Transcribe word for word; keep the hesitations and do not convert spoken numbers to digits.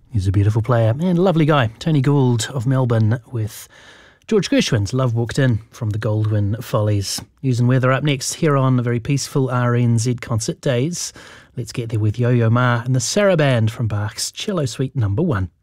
He's a beautiful player and lovely guy. Tony Gould of Melbourne with George Gershwin's Love Walked In from the Goldwyn Follies. News and weather up next here on a very peaceful R N Z concert days. Let's get there with Yo-Yo Ma and the Sarah Band from Bach's Cello Suite number one.